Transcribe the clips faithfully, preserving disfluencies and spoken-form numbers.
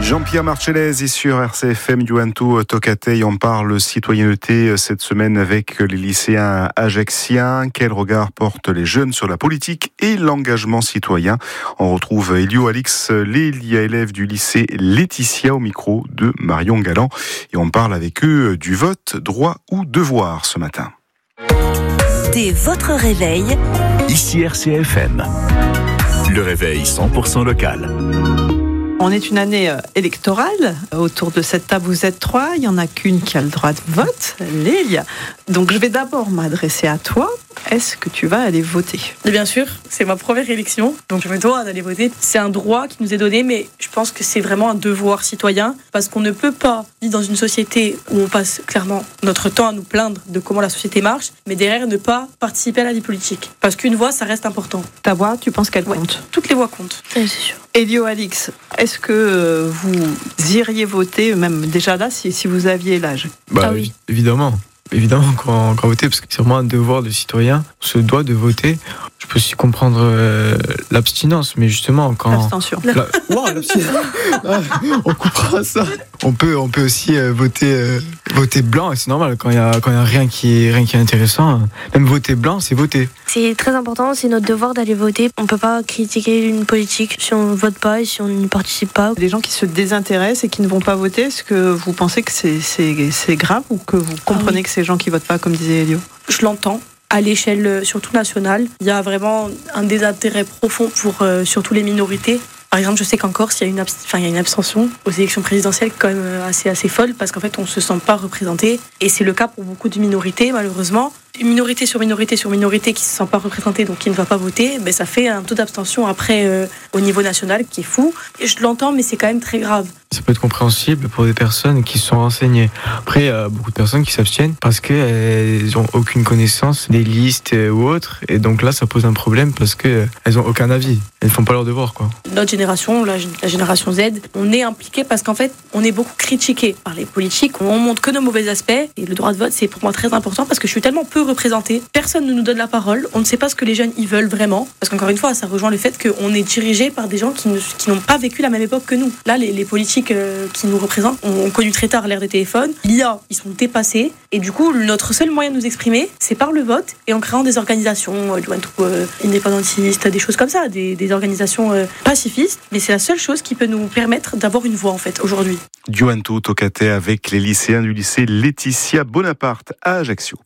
Jean-Pierre Marcellesi sur R C F M, Juventud Tocatei. On parle citoyenneté cette semaine avec les lycéens ajaxiens. Quel regard portent les jeunes sur la politique et l'engagement citoyen? On retrouve Elio Alix, Lélia, élève du lycée Laetitia, au micro de Marion Galland. Et on parle avec eux du vote, droit ou devoir ce matin. Dès votre réveil, ici R C F M, le réveil cent pour cent local. On est une année électorale. Autour de cette table, vous êtes trois. Il n'y en a qu'une qui a le droit de vote, Lélia. Donc, je vais d'abord m'adresser à toi. Est-ce que tu vas aller voter ? Et bien sûr, c'est ma première élection, donc je me dois d'aller voter. C'est un droit qui nous est donné, mais je pense que c'est vraiment un devoir citoyen, parce qu'on ne peut pas vivre dans une société où on passe clairement notre temps à nous plaindre de comment la société marche, mais derrière ne pas participer à la vie politique. Parce qu'une voix, ça reste important. Ta voix, tu penses qu'elle Ouais, compte ? toutes les voix comptent. c'est sûr. Elio Alix, est-ce que vous iriez voter, même déjà là, si, si vous aviez l'âge ? Bah, Ah oui. évidemment. Évidemment qu'on va voter, parce que c'est vraiment un devoir de citoyen. On se doit de voter. Je peux aussi comprendre euh, l'abstinence, mais justement, quand... L'abstention. La... Wow, l'abstinence. Ah, on coupera ça. On peut, on peut aussi euh, voter, euh, voter blanc, et c'est normal, quand il y a, quand il y a rien qui est, rien qui est intéressant. Même voter blanc, c'est voter. C'est très important, c'est notre devoir d'aller voter. On ne peut pas critiquer une politique si on ne vote pas et si on n'y participe pas. Les gens qui se désintéressent et qui ne vont pas voter, est-ce que vous pensez que c'est, c'est, c'est grave ou que vous comprenez Ah oui. que ces gens qui votent pas, comme disait Elio ? Je l'entends. À l'échelle surtout nationale, il y a vraiment un désintérêt profond pour euh, surtout les minorités. Par exemple, je sais qu'en Corse, il y a une, abs- enfin, il y a une abstention aux élections présidentielles quand même assez, assez folle, parce qu'en fait, on ne se sent pas représenté. Et c'est le cas pour beaucoup de minorités, malheureusement. Une minorité sur minorité sur minorité qui ne se sent pas représentée, donc qui ne va pas voter, ben, ça fait un taux d'abstention après euh, au niveau national qui est fou. Et je l'entends, mais c'est quand même très grave. Ça peut être compréhensible pour des personnes qui se sont renseignées. Après, il y a beaucoup de personnes qui s'abstiennent parce qu'elles n'ont aucune connaissance des listes ou autres. Et donc là, ça pose un problème parce qu'elles n'ont aucun avis. Elles ne font pas leur devoir, quoi. Notre génération, la, la génération Z, on est impliqué parce qu'en fait, on est beaucoup critiqué par les politiques. On montre que nos mauvais aspects. Et le droit de vote, c'est pour moi très important parce que je suis tellement peu représentée. Personne ne nous donne la parole. On ne sait pas ce que les jeunes y veulent vraiment. Parce qu'encore une fois, ça rejoint le fait qu'on est dirigé par des gens qui, ne, qui n'ont pas vécu la même époque que nous. Là, les, les politiques euh, qui nous représentent ont connu très tard l'ère des téléphones. L'I A, ils sont dépassés. Et du coup, notre seul moyen de nous exprimer, c'est par le vote et en créant des organisations euh, euh, indépendantistes, des choses comme ça, des, des organisations euh, pacifistes. Mais c'est la seule chose qui peut nous permettre d'avoir une voix, en fait, aujourd'hui. Juventud Tocatei avec les lycéens du lycée Laetitia Bonaparte à Ajaccio.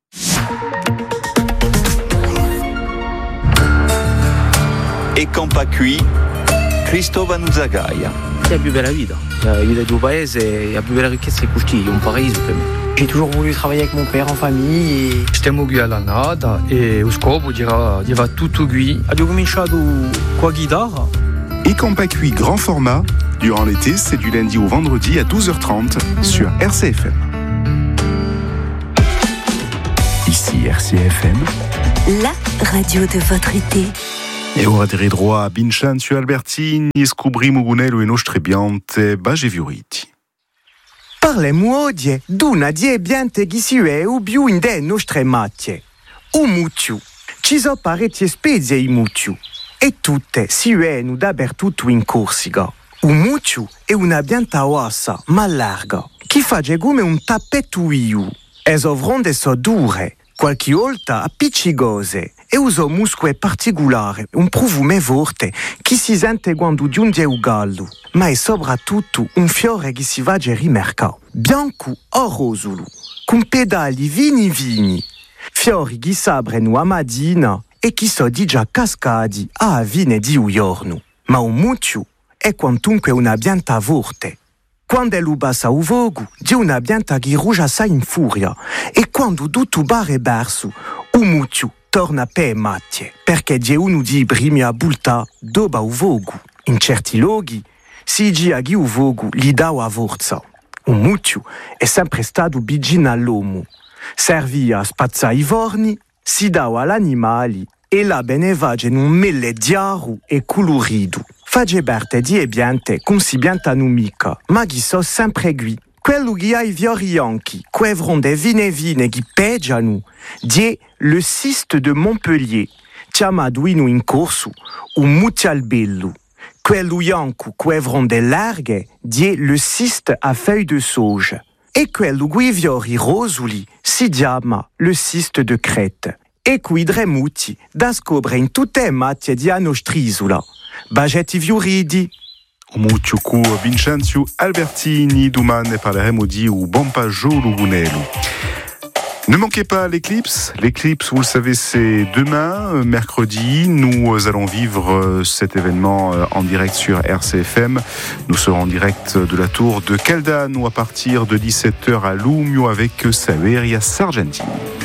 E Compacui, Cristóbal Zagaia. La più bella vita, la vita di un paese, la più bella ricchezza è così, un paradiso per me. J'ai toujours voulu travailler avec mon père en famille e stiamo qui alla nata e lo scopo era di fare tutto qui. Abbiamo cominciato con la chitarra. Et Compacui grand format, durant l'été, c'est du lundi au vendredi à douze heures trente sur R C F M. Ici R C F M, La radio de votre été. E ora di ridroa a Vincenzo Albertini, scopriamo Gunello e nostre biante bagevioriti. Parlemo oggi d'una die biante che si è ubiu in de nostre macchie. Un mucciu. Ci so parecchie specie i mucciu. E tutte si ueno dappertutto in Corsica. Un mucciu è una bianta ossa, ma larga, che fa come un tappetto iu. E so fronde so dure, qualche volta appiccicose, e uso muscole particolari, un profumo forte che si sente quando giunge il gallo, ma è soprattutto un fiore che si va a rimercare, bianco o rosolo, con pedali vini vini, fiori che s'aprono a mattina e che sono già cascati a fine di un giorno. Ma un mucciu è quantunque una pianta forte. Quando lo bassa o vogo, di una pianta che rugia assai in furia, e quando tutto bare verso, un mucciu torna per macchie, perché c'è uno di primi a bulta dopo o vogo. In certi luoghi, si gira che o vogo gli dà a forza. Un mucciu è sempre stato vicino all'uomo. Serviva a spazzare i forni, si dava agli animali e la benevage in un mille chiaro e colorido. Fage berte di e biante con si biantano mica, ma che so sempre qui. Quello che ha i fiori bianchi, que fronde vine vine che peggiano, die le ciste de Montpellier, chiamato in corso un muccialbello, Quello bianco quevron de larghe die le cyste à feuilles de sauge. E quello guiviori rosuli si chiama le cyste de Crète. E qui dremuti da scobre in tutte macchie di anostrisula. Bagetti viuridi. Muciucu Vincenzo Albertini, domani parleremo di Bompaggio Lugunello. Ne manquez pas l'éclipse. L'éclipse, vous le savez, c'est demain, mercredi. Nous allons vivre cet événement en direct sur R C F M. Nous serons en direct de la tour de Caldano à partir de dix-sept heures à Lumio avec Saveria Sargentini.